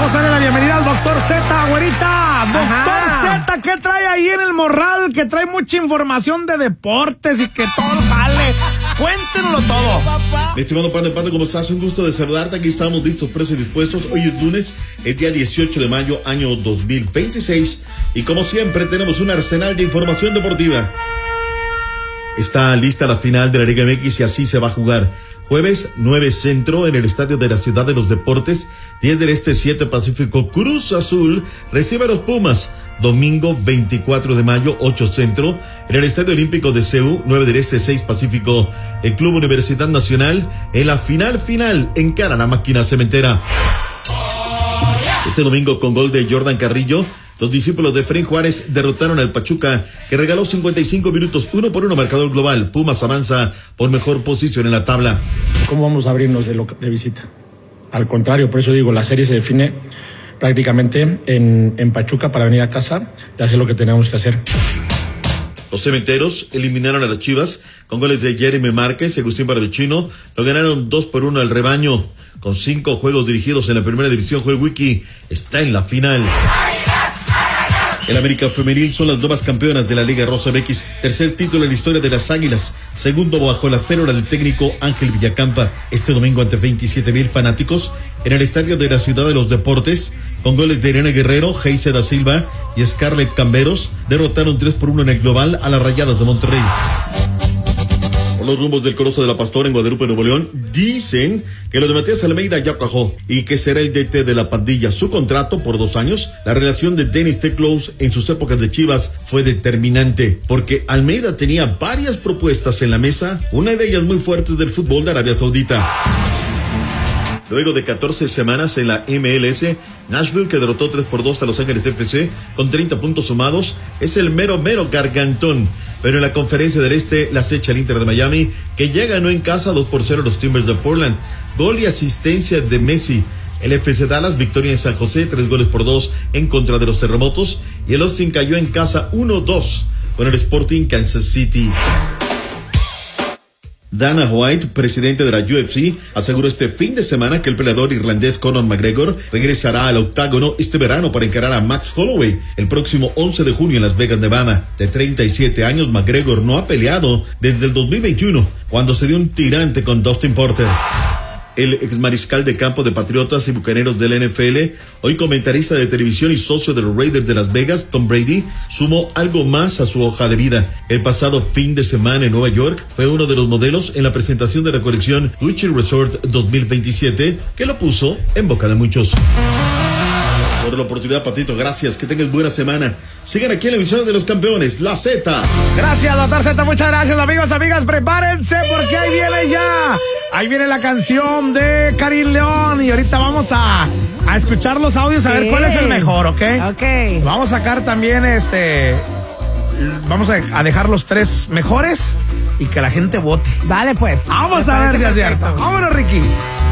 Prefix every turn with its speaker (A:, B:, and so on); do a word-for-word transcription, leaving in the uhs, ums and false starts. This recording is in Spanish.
A: vamos a darle la bienvenida al doctor Z, güerita. Doctor Z, ¿qué trae ahí en el morral? Que trae mucha información de deportes y que todo vale. Cuéntenoslo todo.
B: Mi estimado Pano Pato, ¿cómo estás? Un gusto de saludarte. Aquí estamos listos, presos y dispuestos. Hoy es lunes, el día dieciocho de mayo, año dos mil veintiséis. Y como siempre, tenemos un arsenal de información deportiva. Está lista la final de la Liga M X y así se va a jugar. Jueves, nueve Centro, en el Estadio de la Ciudad de los Deportes. diez del Este, siete Pacífico. Cruz Azul recibe a los Pumas. Domingo, veinticuatro de mayo, ocho Centro, en el Estadio Olímpico de Seúl. nueve del Este, seis Pacífico. El Club Universidad Nacional, en la final final, encara la máquina cementera. Este domingo, con gol de Jordan Carrillo, los discípulos de Efraín Juárez derrotaron al Pachuca, que regaló cincuenta y cinco minutos, uno por uno marcador global. Pumas avanza por mejor posición en la tabla.
C: ¿Cómo vamos a abrirnos de, lo, de visita? Al contrario, por eso digo, la serie se define prácticamente en, en Pachuca para venir a casa y hacer lo que tenemos que hacer.
B: Los cementeros eliminaron a las Chivas con goles de Jeremy Márquez y Agustín Barbechino. Lo ganaron dos por uno al rebaño. Con cinco juegos dirigidos en la primera división, Joel Wiki está en la final. El América Femenil son las nuevas campeonas de la Liga Rosa M X. Tercer título en la historia de las Águilas. Segundo bajo la férula del técnico Ángel Villacampa. Este domingo ante veintisiete mil fanáticos en el Estadio de la Ciudad de los Deportes. Con goles de Irene Guerrero, Geise da Silva y Scarlett Camberos. Derrotaron tres por uno en el global a las Rayadas de Monterrey. Por los rumbos del Coloso de la Pastora en Guadalupe, Nuevo León, dicen que lo de Matías Almeida ya cuajó y que será el D T de la pandilla. Su contrato por dos años. La relación de Dennis Teclous en sus épocas de Chivas fue determinante, porque Almeida tenía varias propuestas en la mesa, una de ellas muy fuertes del fútbol de Arabia Saudita. Luego de catorce semanas en la M L S, Nashville, que derrotó tres por dos a Los Ángeles F C con treinta puntos sumados, es el mero mero gargantón. Pero en la Conferencia del Este la acecha el Inter de Miami, que ya ganó en casa dos por cero a los Timbers de Portland. Gol y asistencia de Messi. El F C Dallas, victoria en San José, tres goles por dos en contra de los Terremotos. Y el Austin cayó en casa uno dos con el Sporting Kansas City. Dana White, presidente de la U F C, aseguró este fin de semana que el peleador irlandés Conor McGregor regresará al octágono este verano para encarar a Max Holloway el próximo once de junio en Las Vegas, Nevada. De treinta y siete años, McGregor no ha peleado desde el dos mil veintiuno, cuando se dio un tirante con Dustin Porter. El exmariscal de campo de Patriotas y Bucaneros del N F L, hoy comentarista de televisión y socio de los Raiders de Las Vegas, Tom Brady, sumó algo más a su hoja de vida. El pasado fin de semana en Nueva York fue uno de los modelos en la presentación de la colección Gucci Resort dos mil veintisiete, que lo puso en boca de muchos. Por la oportunidad, Patito, gracias, que tengas buena semana. Sigan aquí en la emisión de los campeones, La Z.
A: Gracias, doctor Z, muchas gracias, amigos, amigas, prepárense porque ahí viene ya, ahí viene la canción de Karim León y ahorita vamos a, a escuchar los audios, a sí. ver cuál es el mejor, ¿ok?
D: Ok.
A: Vamos a sacar también este, vamos a, a dejar los tres mejores y que la gente vote.
D: Vale, pues.
A: Vamos a ver si es cierto. Vámonos, Ricky.